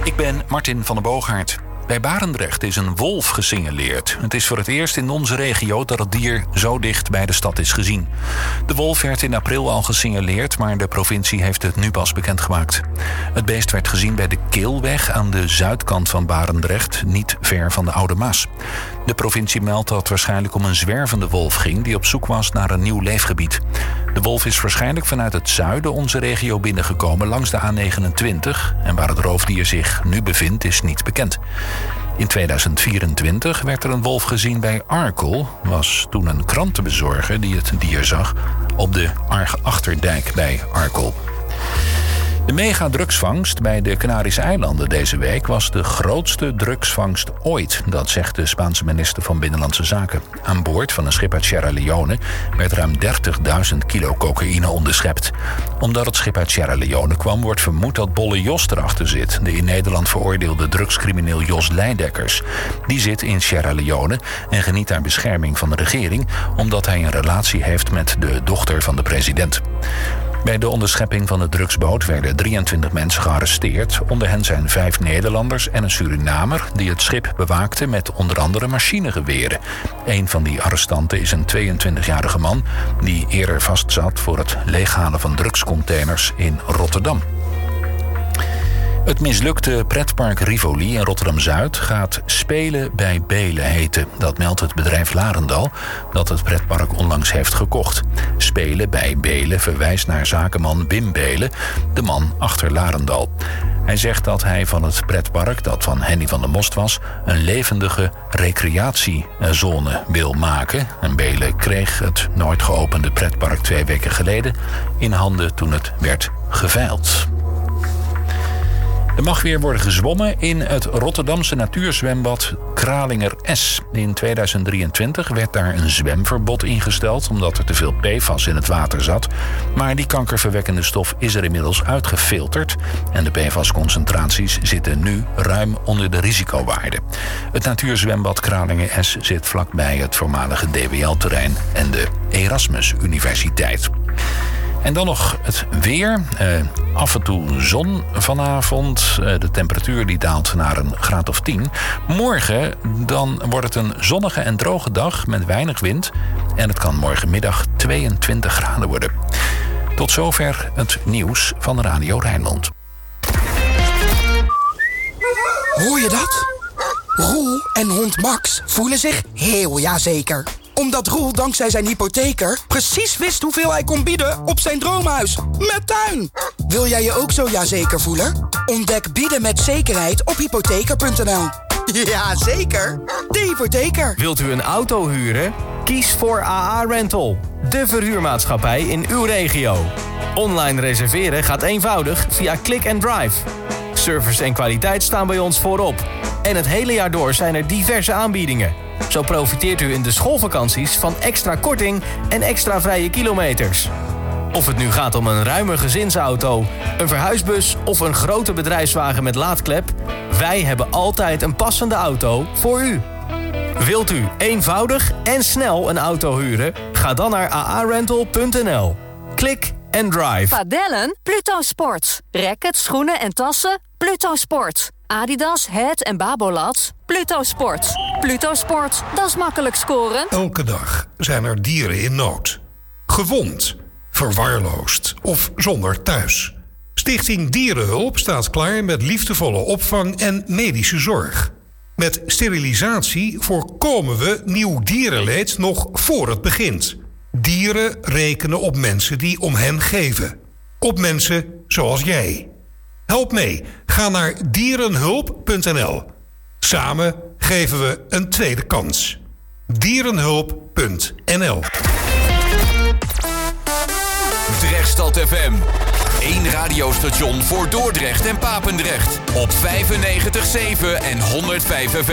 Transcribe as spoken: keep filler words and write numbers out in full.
Ik ben Martin van der Boogaard. Bij Barendrecht is een wolf gesignaleerd. Het is voor het eerst in onze regio dat het dier zo dicht bij de stad is gezien. De wolf werd in april al gesignaleerd, maar de provincie heeft het nu pas bekendgemaakt. Het beest werd gezien bij de Keelweg aan de zuidkant van Barendrecht, niet ver van de Oude Maas. De provincie meldt dat het waarschijnlijk om een zwervende wolf ging die op zoek was naar een nieuw leefgebied. De wolf is waarschijnlijk vanuit het zuiden onze regio binnengekomen langs de A negenentwintig en waar het roofdier zich nu bevindt is niet bekend. In tweeduizend vierentwintig werd er een wolf gezien bij Arkel. Was toen een krantenbezorger die het dier zag op de Achterdijk bij Arkel. De mega-drugsvangst bij de Canarische eilanden deze week was de grootste drugsvangst ooit. Dat zegt de Spaanse minister van Binnenlandse Zaken. Aan boord van een schip uit Sierra Leone werd ruim dertigduizend kilo cocaïne onderschept. Omdat het schip uit Sierra Leone kwam, wordt vermoed dat Bolle Jos erachter zit. De in Nederland veroordeelde drugscrimineel Jos Leidekkers. Die zit in Sierra Leone en geniet daar bescherming van de regering, omdat hij een relatie heeft met de dochter van de president. Bij de onderschepping van de drugsboot werden drieëntwintig mensen gearresteerd. Onder hen zijn vijf Nederlanders en een Surinamer die het schip bewaakten met onder andere machinegeweren. Een van die arrestanten is een tweeëntwintigjarige man die eerder vastzat voor het leeghalen van drugscontainers in Rotterdam. Het mislukte pretpark Rivoli in Rotterdam-Zuid gaat Spelen bij Belen heten. Dat meldt het bedrijf Larendal, dat het pretpark onlangs heeft gekocht. Spelen bij Belen verwijst naar zakenman Wim Belen, de man achter Larendal. Hij zegt dat hij van het pretpark, dat van Henny van der Most was, een levendige recreatiezone wil maken. En Belen kreeg het nooit geopende pretpark twee weken geleden in handen toen het werd geveild. Er mag weer worden gezwommen in het Rotterdamse natuurzwembad Kralinger S. In tweeduizend drieëntwintig werd daar een zwemverbod ingesteld omdat er te veel P F A S in het water zat. Maar die kankerverwekkende stof is er inmiddels uitgefilterd en de P F A S-concentraties zitten nu ruim onder de risicowaarde. Het natuurzwembad Kralinger S zit vlakbij het voormalige D W L-terrein en de Erasmus Universiteit. En dan nog het weer. Uh, af en toe zon vanavond. Uh, de temperatuur die daalt naar een graad of tien. Morgen dan wordt het een zonnige en droge dag met weinig wind. En het kan morgenmiddag tweeëntwintig graden worden. Tot zover het nieuws van Radio Rijnmond. Hoor je dat? Roel en hond Max voelen zich heel jazeker. Omdat Roel dankzij zijn hypotheker precies wist hoeveel hij kon bieden op zijn droomhuis. Met tuin! Wil jij je ook zo jazeker voelen? Ontdek bieden met zekerheid op hypotheker punt n l. Ja, zeker. De hypotheker. Wilt u een auto huren? Kies voor A A Rental. De verhuurmaatschappij in uw regio. Online reserveren gaat eenvoudig via Click and Drive. Service en kwaliteit staan bij ons voorop. En het hele jaar door zijn er diverse aanbiedingen. Zo profiteert u in de schoolvakanties van extra korting en extra vrije kilometers. Of het nu gaat om een ruime gezinsauto, een verhuisbus of een grote bedrijfswagen met laadklep, wij hebben altijd een passende auto voor u. Wilt u eenvoudig en snel een auto huren? Ga dan naar a a rental punt n l. Klik en drive. Padellen? Pluto Sports. Rackets, schoenen en tassen? Pluto Sports. Adidas, Head en Babolat? Pluto Sports. Pluto Sports, dat is makkelijk scoren. Elke dag zijn er dieren in nood. Gewond, verwaarloosd of zonder thuis. Stichting Dierenhulp staat klaar met liefdevolle opvang en medische zorg. Met sterilisatie voorkomen we nieuw dierenleed nog voor het begint. Dieren rekenen op mensen die om hen geven. Op mensen zoals jij. Help mee. Ga naar dierenhulp punt n l. Samen geven we een tweede kans. dierenhulp punt n l. Drechtstad F M. Eén radiostation voor Dordrecht en Papendrecht. Op vijfennegentig komma zeven en honderdvijf F